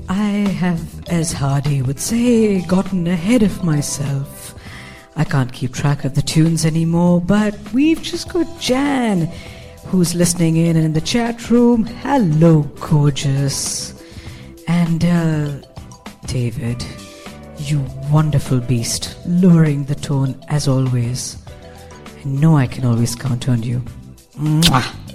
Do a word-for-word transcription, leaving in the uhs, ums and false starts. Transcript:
I have, as Hardy would say, gotten ahead of myself. I can't keep track of the tunes anymore, but we've just got Jan, who's listening in in the chat room. Hello, gorgeous. And, uh, David, you wonderful beast, lowering the tone as always. I know I can always count on you. Mwah.